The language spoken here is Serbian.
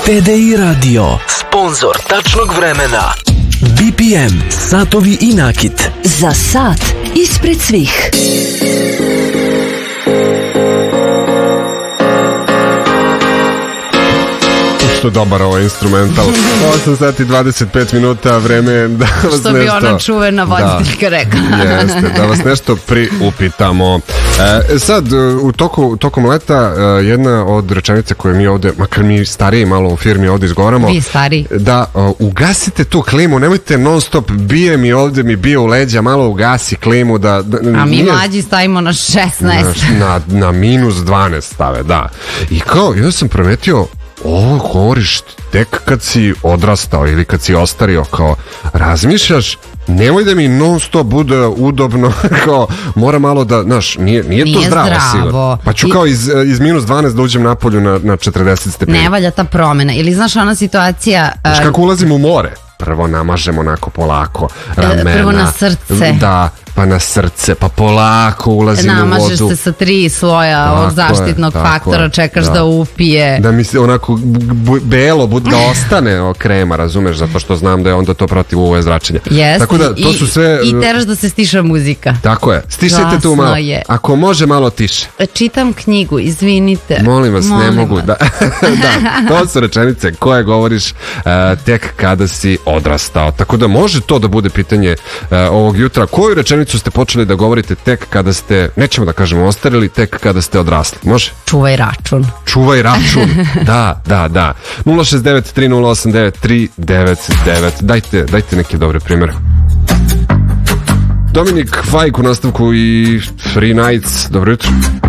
TDI Radio, sponsor tačnog vremena. BPM, satovi i nakit. Za sat ispred svih. Što dobar ovaj instrumental. 8 sati 25 minuta, vreme je da vas nešto... Što bi ona čuvena voditeljka rekla. Jeste, da vas nešto priupitamo. Sad, tokom leta, jedna od rečenica koje mi ovde, makar mi stariji malo u firmi ovde izgovaramo... Vi stariji. Da, ugasite tu klimu, nemojte non stop, mi bije u leđa, malo ugasi klimu da... A mi mlađi stavimo na 16. Na minus 12 stave, da. I kao, ja sam primetio, ovo govoriš tek kad si odrastao ili kad si ostario, kao razmišljaš, nemoj da mi non stop bude udobno, kao mora malo da, znaš, nije to zdravo sigurno. Pa ću kao iz minus 12 da uđem napolju na 40 stepeni. Ne valja ta promena. Ili znaš ona situacija... Znaš kako ulazim u more? Prvo namažemo onako polako ramena. Prvo na srce. Da, pa na srce, pa polako ulazimo u vodu. Namažeš se sa 3 sloja od zaštitnog faktora, čekaš da upije. Da mi se onako belo da ostane krema, razumeš, zato što znam da je onda to protiv UV zračenja. Jeste, tako da, to su sve... i teraš da se stiša muzika. Tako je, stišajte tu malo. Ako može malo tiše. Čitam knjigu, izvinite. Molim vas, ne mogu. Da, to su rečenice koje govoriš tek kada si odrastao. Tako da može to da bude pitanje ovog jutra. Koju rečenicu ste počeli da govorite tek kada ste, nećemo da kažemo ostarili, tek kada ste odrasli? Može? Čuvaj račun. Čuvaj račun. Da. 069-308-9399. Dajte neke dobre primjere. Dominik Fajk u nastavku i Free Nights. Dobro jutro.